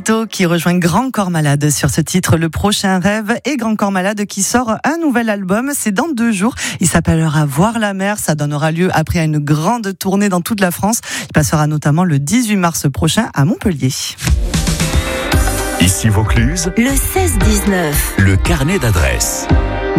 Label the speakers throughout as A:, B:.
A: Tito qui rejoint Grand Corps Malade sur ce titre Le Prochain Rêve, et Grand Corps Malade qui sort un nouvel album, c'est dans 2 jours. Il s'appellera Voir la mer, ça donnera lieu après à une grande tournée dans toute la France. Il passera notamment le 18 mars prochain à Montpellier.
B: Ici Vaucluse,
C: le 16-19,
B: le carnet d'adresses.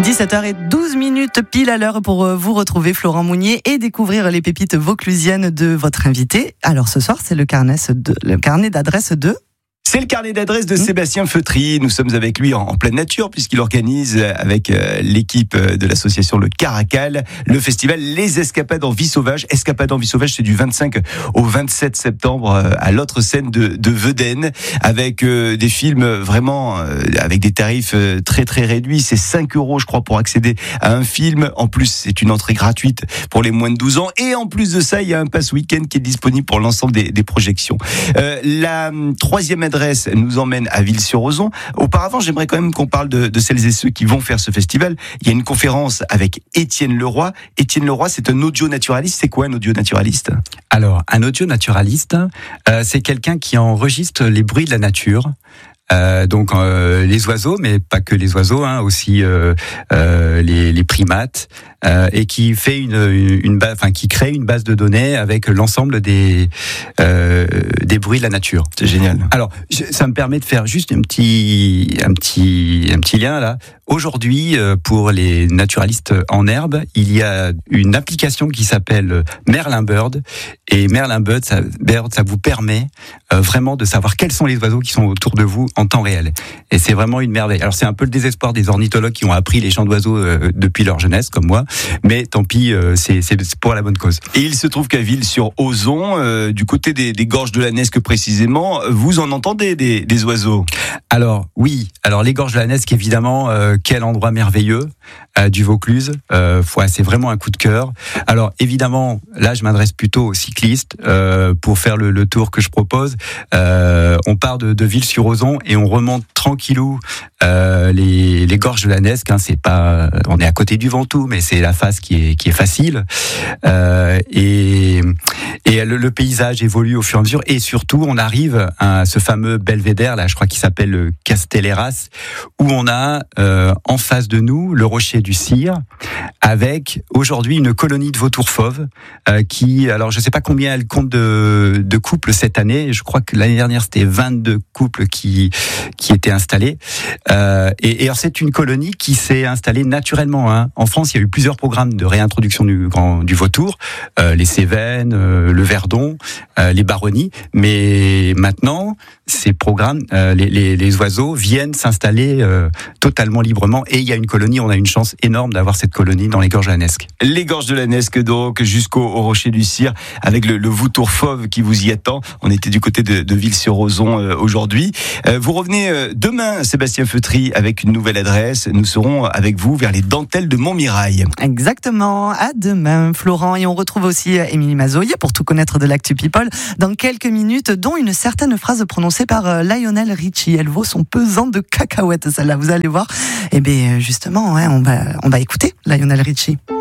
A: 17h12 pile à l'heure pour vous retrouver Florent Mounier et découvrir les pépites vauclusiennes de votre invité. Alors ce soir, c'est le carnet d'adresses de...
D: C'est le carnet d'adresses de Sébastien Feutry. Nous sommes avec lui en pleine nature puisqu'il organise avec l'équipe de l'association Le Caracal le festival Les Escapades en Vie Sauvage. Escapades en Vie Sauvage, c'est du 25 au 27 septembre à l'autre scène de Vedène, avec des films vraiment avec des tarifs très très réduits. C'est 5 € je crois pour accéder à un film. En plus, c'est une entrée gratuite pour les moins de 12 ans. Et en plus de ça, il y a un pass week-end qui est disponible pour l'ensemble des projections. La troisième adresse nous emmène à Ville-sur-Ozon. Auparavant, j'aimerais quand même qu'on parle de celles et ceux qui vont faire ce festival. Il y a une conférence avec Étienne Leroy. Étienne Leroy, c'est un audio-naturaliste. C'est quoi un audio-naturaliste ?
E: Alors, un audio-naturaliste, c'est quelqu'un qui enregistre les bruits de la nature. Donc les oiseaux, mais pas que les oiseaux, aussi les primates, et qui fait qui crée une base de données avec l'ensemble des bruits de la nature.
D: C'est génial.
E: Alors ça me permet de faire juste un petit lien là. Aujourd'hui, pour les naturalistes en herbe, il y a une application qui s'appelle Merlin Bird, et Merlin Bird, ça vous permet vraiment de savoir quels sont les oiseaux qui sont autour de vous en temps réel. Et c'est vraiment une merveille. Alors c'est un peu le désespoir des ornithologues qui ont appris les chants d'oiseaux depuis leur jeunesse, comme moi, mais tant pis, c'est pour la bonne cause.
D: Et il se trouve qu'à Ville-sur-Ozon, du côté des gorges de la Nesque précisément, vous en entendez des oiseaux ?
E: Alors oui, les gorges de la Nesque, évidemment, quel endroit merveilleux du Vaucluse. C'est vraiment un coup de cœur. Alors évidemment, là je m'adresse plutôt aux cyclistes pour faire le tour que je propose. On part de Ville-sur-Ozon et on remonte tranquillou les gorges de la Nesque. C'est pas, on est à côté du Ventoux, mais c'est la face qui est facile. Et le paysage évolue au fur et à mesure. Et surtout, on arrive à ce fameux belvédère là, je crois qu'il s'appelle le Castelleras, où on a en face de nous le rocher du Cire, avec aujourd'hui une colonie de vautours fauves qui, alors je sais pas combien elle compte de couples cette année. Je crois que l'année dernière c'était 22 couples qui étaient installés. Et alors c'est une colonie qui s'est installée naturellement. En France, il y a eu plusieurs programmes de réintroduction du vautour, les Cévennes, le Verdon, les Baronnies. Mais maintenant, ces programmes, les oiseaux viennent s'installer totalement librement. Et il y a une colonie, on a une chance énorme d'avoir cette colonie dans les gorges de la Nesque.
D: Les gorges de la Nesque, donc, jusqu'au rocher du Cire, avec le vautour fauve qui vous y attend. On était du côté de Ville-sur-Ozon aujourd'hui. Vous revenez demain, Sébastien Feutry, avec une nouvelle adresse. Nous serons avec vous vers les dentelles de Montmirail.
A: Exactement, à demain Florent. Et on retrouve aussi Émilie Mazoyer pour tout connaître de l'actu people dans quelques minutes, dont une certaine phrase prononcée par Lionel Richie. Elle vaut son pesant de cacahuètes, celle-là, vous allez voir. Et bien justement, on va écouter Lionel Richie.